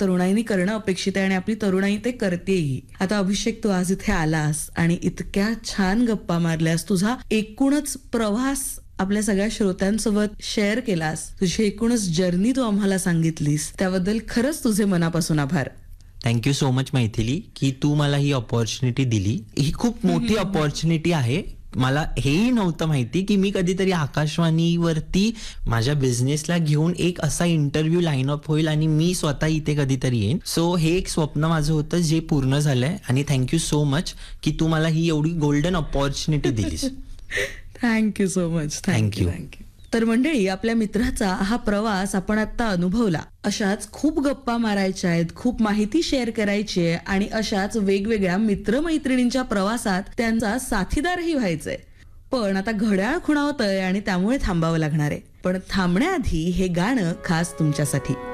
तरुणाईनी करणं अपेक्षित आहे आणि आपली तरुणाई ते करतेही. आता अभिषेक, तू आज इथे आलास आणि इतक्या छान गप्पा मारल्यास, तुझा एकूणच प्रवास आपल्या सगळ्या श्रोत्यांसोबत शेअर केलास, तुझी एकूणच जर्नी तू आम्हाला सांगितलीस, त्याबद्दल खरंच तुझे मनापासून आभार. थँक्यू सो मच मैथिली की तू मला ही ऑपॉर्च्युनिटी दिली. ही खूप मोठी ऑपॉर्च्युनिटी आहे. मला हेही नव्हतं माहिती की मी कधीतरी आकाशवाणीवरती माझ्या बिझनेसला घेऊन एक असा इंटरव्ह्यू लाईन अप होईल आणि मी स्वतः इथे कधीतरी येईन. सो हे एक स्वप्न माझं होतं जे पूर्ण झालंय आणि थँक्यू सो मच की तू मला ही एवढी golden opportunity दिलीस. Thank you so much. Thank you. तर मंडळी, आपल्या मित्राचा हा प्रवास आपण आता अनुभवला. अशाच खूप गप्पा मारायच्या आहेत, खूप माहिती शेअर करायची आहे आणि अशाच वेगवेगळ्या मित्रमैत्रिणींच्या प्रवासात त्यांचा साथीदारही व्हायचंय. पण आता घड्याळ खुणावतंय आणि त्यामुळे थांबावं लागणार आहे. पण थांबण्याआधी हे गाणं खास तुमच्यासाठी.